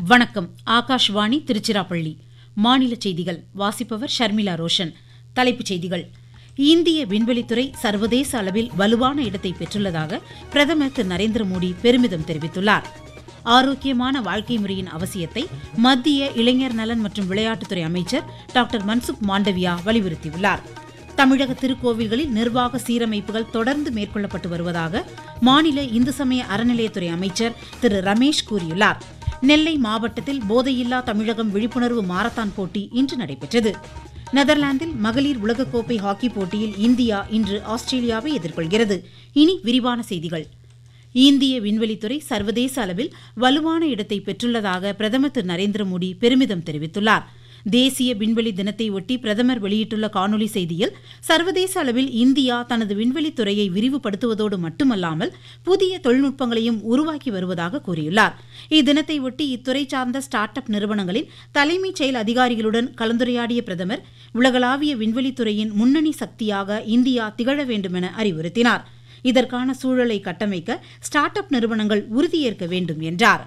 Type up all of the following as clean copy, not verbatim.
வணக்கம். ஆகாஷ்வாணி திருச்சிராப்பள்ளி. மாநில செய்திகள் வாசிப்பவர் ஷர்மிளா ரோஷன். தலைப்புச் செய்திகள். இந்திய விண்வெளித்துறை சர்வதேச அளவில் வலுவான இடத்தை பெற்றுள்ளதாக பிரதமர் திரு நரேந்திர மோடி பெருமிதம் தெரிவித்துள்ளார். ஆரோக்கியமான வாழ்க்கை முறையின் அவசியத்தை மத்திய இளைஞர் நலன் மற்றும் விளையாட்டுத்துறை அமைச்சர் டாக்டர் மன்சுக் மாண்டவியா வலியுறுத்தியுள்ளார். தமிழக திருக்கோவில்களில் நிர்வாக சீரமைப்புகள் தொடர்ந்து மேற்கொள்ளப்பட்டு வருவதாக மாநில இந்து சமய அறநிலையத்துறை அமைச்சர் திரு ரமேஷ் கூறியுள்ளார். நெல்லை மாவட்டத்தில் போதையில்லா தமிழகம் விழிப்புணர்வு மாரத்தான் போட்டி இன்று நடைபெற்றது. நெதர்லாந்தில் மகளிர் உலகக்கோப்பை ஹாக்கி போட்டியில் இந்தியா இன்று ஆஸ்திரேலியாவை எதிர்கொள்கிறது. இனி விரிவான செய்திகள். இந்திய விண்வெளித்துறை சர்வதேச அளவில் வலுவான இடத்தை பெற்றுள்ளதாக பிரதமர் திரு நரேந்திர மோடி பெருமிதம் தெரிவித்துள்ளார். தேசிய விண்வெளி தினத்தை ஒட்டி பிரதமர் வெளியிட்டுள்ள காணொலி செய்தியில், சர்வதேச அளவில் இந்தியா தனது விண்வெளித்துறையை விரிவுபடுத்துவதோடு மட்டுமல்லாமல் புதிய தொழில்நுட்பங்களையும் உருவாக்கி வருவதாக கூறியுள்ளார். இத்தினத்தை ஒட்டி இத்துறை சார்ந்த ஸ்டார்ட் அப் நிறுவனங்களின் தலைமைச் செயல் அதிகாரிகளுடன் கலந்துரையாடிய பிரதமர், உலகளாவிய விண்வெளித்துறையின் முன்னணி சக்தியாக இந்தியா திகழ வேண்டுமென அறிவுறுத்தினார். இதற்கான சூழலை கட்டமைக்க ஸ்டார்ட் அப் நிறுவனங்கள் உறுதியேற்க வேண்டும் என்றார்.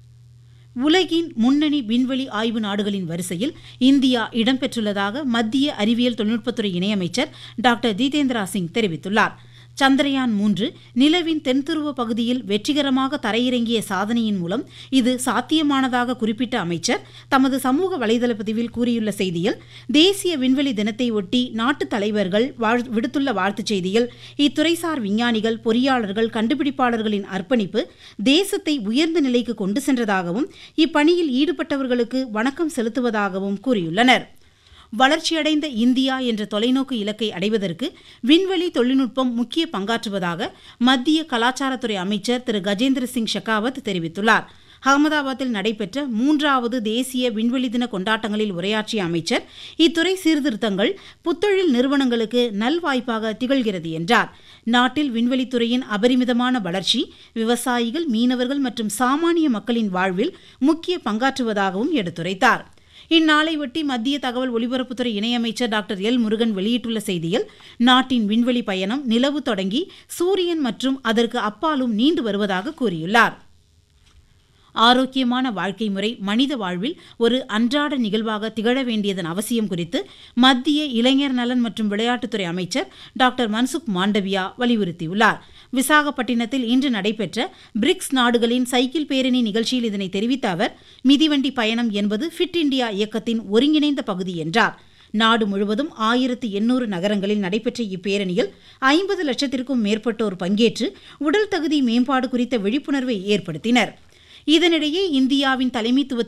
உலகின் முன்னணி விண்வெளி ஆய்வு நாடுகளின் வரிசையில் இந்தியா இடம்பெற்றுள்ளதாக மத்திய அறிவியல் தொழில்நுட்பத்துறை இணையமைச்சர் டாக்டர் ஜிதேந்திரா சிங் தெரிவித்துள்ளார். சந்திரயான் 3 நிலவின் தென்துருவ பகுதியில் வெற்றிகரமாக தரையிறங்கிய சாதனையின் மூலம் இது சாத்தியமானதாக குறிப்பிட்ட அமைச்சர் தமது சமூக வலைதள பதிவில் கூறியுள்ள செய்தியில், தேசிய விண்வெளி தினத்தை ஒட்டி நாட்டு தலைவர்கள் விடுத்துள்ள வாழ்த்துச் செய்தியில், இத்துறைசார் விஞ்ஞானிகள், பொறியாளர்கள், கண்டுபிடிப்பாளர்களின் அர்ப்பணிப்பு தேசத்தை உயர்ந்த நிலைக்கு கொண்டு சென்றதாகவும் இப்பணியில் ஈடுபட்டவர்களுக்கு வணக்கம் செலுத்துவதாகவும் கூறியுள்ளனர். வளர்ச்சியடைந்த இந்தியா என்ற தொலைநோக்கு இலக்கை அடைவதற்கு விண்வெளி தொழில்நுட்பம் முக்கிய பங்காற்றுவதாக மத்திய கலாச்சாரத்துறை அமைச்சர் திரு கஜேந்திர சிங் ஷெகாவத் தெரிவித்துள்ளார். அகமதாபாத்தில் நடைபெற்ற 3வது தேசிய விண்வெளி தின கொண்டாட்டங்களில் உரையாற்றிய அமைச்சர், இத்துறை சீர்திருத்தங்கள் புத்தொழில் நிறுவனங்களுக்கு நல்வாய்ப்பாக திகழ்கிறது என்றார். நாட்டில் விண்வெளித்துறையின் அபரிமிதமான வளர்ச்சி விவசாயிகள், மீனவர்கள் மற்றும் சாமானிய மக்களின் வாழ்வில் முக்கிய பங்காற்றுவதாகவும் எடுத்துரைத்தார். இந்நாளையொட்டி மத்திய தகவல் ஒலிபரப்புத்துறை இணையமைச்சர் டாக்டர் எல் முருகன் வெளியிட்டுள்ள செய்தியில், நாட்டின் விண்வெளி பயணம் நிலவு தொடங்கி சூரியன் மற்றும் அதற்கு அப்பாலும் நீண்டு வருவதாக கூறியுள்ளார். ஆரோக்கியமான வாழ்க்கை முறை மனித வாழ்வில் ஒரு அன்றாட நிகழ்வாக திகழ வேண்டியதன் அவசியம் குறித்து மத்திய இளைஞர் நலன் மற்றும் விளையாட்டுத்துறை அமைச்சர் டாக்டர் மன்சுக் மாண்டவியா வலியுறுத்தியுள்ளார். விசாகப்பட்டினத்தில் இன்று நடைபெற்ற பிரிக்ஸ் நாடுகளின் சைக்கிள் பேரணி நிகழ்ச்சியில் இதனை தெரிவித்த அவர், மிதிவண்டி பயணம் என்பது ஃபிட் இண்டியா இயக்கத்தின் ஒருங்கிணைந்த பகுதி என்றார். நாடு முழுவதும் 1800 நகரங்களில் நடைபெற்ற இப்பேரணியில் 50 லட்சத்திற்கும் மேற்பட்டோர் பங்கேற்று உடல் தகுதி மேம்பாடு குறித்த விழிப்புணர்வை ஏற்படுத்தினர். இதனிடையே இந்தியாவின் தலைமைத்துவ